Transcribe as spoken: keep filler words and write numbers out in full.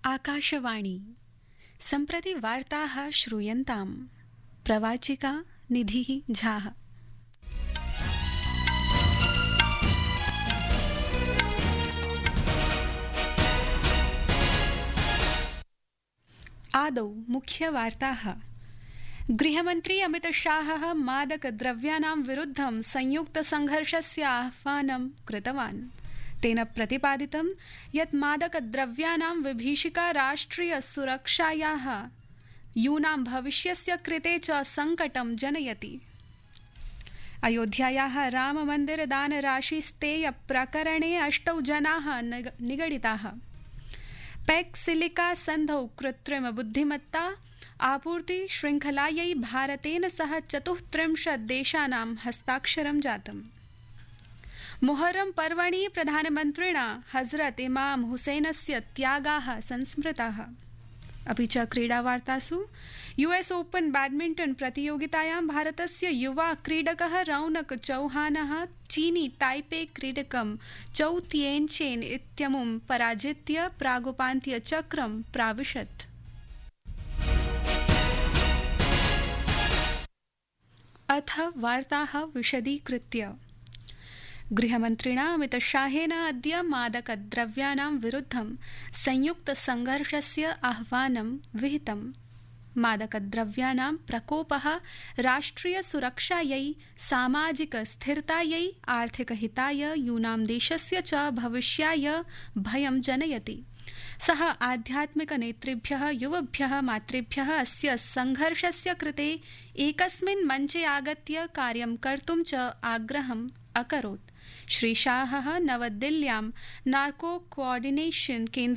आकाशवाणी सम्प्रति वार्ताः श्रूयन्ताम्। प्रवाचिका निधिः झाः। आदौ मुख्यवार्ताः। गृहमन्त्री अमितशाहः मादकद्रव्याणां विरुद्धं संयुक्तसंघर्षस्य आह्वानं कृतवान्। तेन प्रतिपादितं यत् मादकद्रव्याणां विभीषिका राष्ट्रियसुरक्षायाः यूनां भविष्यस्य कृते च सङ्कटं जनयति। अयोध्यायाः राममन्दिरदानराशिस्तेयप्रकरणे अष्टौ जनाः निगडिताः। पैक्सिलिका सन्धौ कृत्रिमबुद्धिमत्ता आपूर्ति शृङ्खलायै भारतेन सह चतुस्त्रिंशत् देशानां हस्ताक्षरं जातम्। मुहर्रम पर्वणि प्रधानमन्त्रिणा हजरत इमाम हुसैनस्य त्यागाः संस्मृताः। अपि च क्रीडावार्तासु यूएस ओपन बैडमिण्टन प्रतियोगितायां भारतस्य युवा क्रीडकः रौनक चौहानः चीनी ताइपे क्रीडकं चौ तिएनचेन इत्यमुं पराजित्य प्रागुपान्त्यचक्रं प्राविशत्। अथ वार्ताः विशदीकृत्य। गृहमन्त्रिणा अमितशाहेन अद्य मादकद्रव्याणां विरुद्धं संयुक्तसंघर्षस्य आह्वानं विहितम्। मादकद्रव्याणां प्रकोपः राष्ट्रियसुरक्षायै, सामाजिकस्थिरतायै, आर्थिकहिताय, यूनां देशस्य च भविष्याय भयं जनयति। सः आध्यात्मिकनेतृभ्यः, युवभ्यः, मातृभ्यः अस्य संघर्षस्य कृते एकस्मिन् मञ्चे आगत्य कार्यं कर्तुं च आग्रहम् अकरोत्। श्री शाहः नवदिल्ल्यां नार्को कोऑर्डिनेशन केन्द्र